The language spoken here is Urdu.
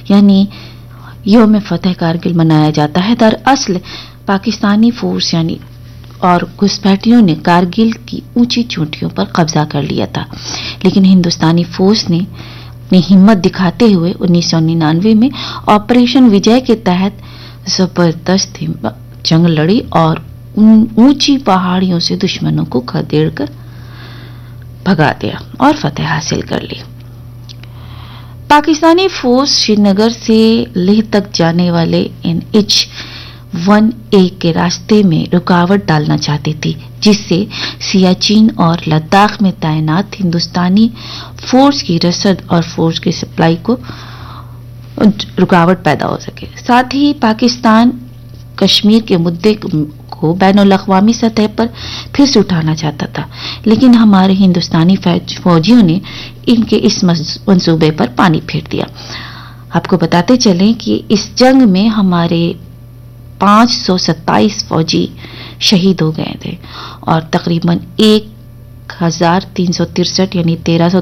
یعنی یوم فتح کارگل منایا جاتا ہے. دراصل پاکستانی فورس یعنی اور گھسپیٹیوں نے کارگل کی اونچی چوٹیوں پر قبضہ کر لیا تھا، لیکن ہندوستانی فورس نے اپنی ہمت دکھاتے ہوئے 1999 میں آپریشن وجے کے تحت زبردست جنگ لڑی اور ان اونچی پہاڑیوں سے دشمنوں کو کھدیڑ کر بھگا دیا اور فتح حاصل کر لی. پاکستانی فورس شری نگر سے لیہ تک جانے والے NH-1A کے راستے میں رکاوٹ ڈالنا چاہتی تھی، جس سے سیاچین اور لداخ میں تعینات ہندوستانی فورس کی رسد اور فورس کی سپلائی کو رکاوٹ پیدا ہو سکے. ساتھ ہی پاکستان کشمیر کے مدعے کو بین الاقوامی سطح پر پھر سے اٹھانا چاہتا تھا، لیکن ہمارے ہندوستانی فوجیوں نے ان کے اس منصوبے پر پانی پھیر دیا. آپ کو بتاتے چلیں کہ اس جنگ میں ہمارے 527 فوجی شہید ہو گئے تھے اور تقریباً 1363 یعنی